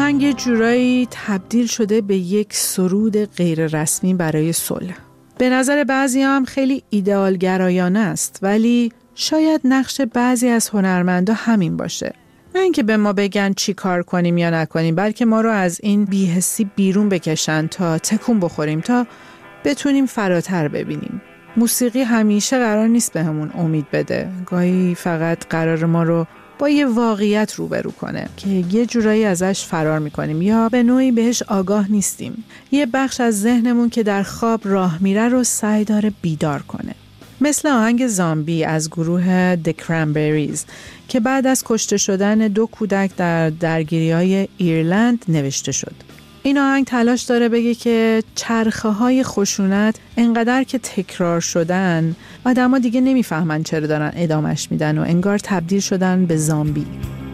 آهنگ یه جورایی تبدیل شده به یک سرود غیر رسمی برای صلح. به نظر بعضی هم خیلی ایدئال گرایانه است، ولی شاید نقش بعضی از هنرمندا همین باشه. نه اینکه به ما بگن چی کار کنیم یا نکنیم، بلکه ما رو از این بی‌حسی بیرون بکشن تا تکون بخوریم، تا بتونیم فراتر ببینیم. موسیقی همیشه قرار نیست بهمون امید بده. گاهی فقط قرار ما رو با یه واقعیت روبرو کنه که یه جورایی ازش فرار میکنیم یا به نوعی بهش آگاه نیستیم. یه بخش از ذهنمون که در خواب راه میره رو سعی داره بیدار کنه. مثل آهنگ زامبی از گروه The Cranberries که بعد از کشته شدن 2 کودک در درگیری‌های ایرلند نوشته شد. این آهنگ تلاش داره بگه که چرخه‌های خشونت انقدر که تکرار شدن، آدم‌ها دیگه نمیفهمن چرا دارن ادامش میدن و انگار تبدیل شدن به زامبی.